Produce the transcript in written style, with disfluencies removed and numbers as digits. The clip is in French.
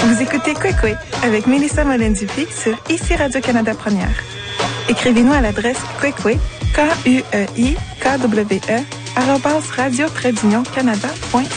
Vous écoutez Kwekwe avec Mélissa Molen-Dupuis sur ICI Radio-Canada Première. Écrivez-nous à l'adresse kwekwe, KUEIKWE, @radio-canada.ca.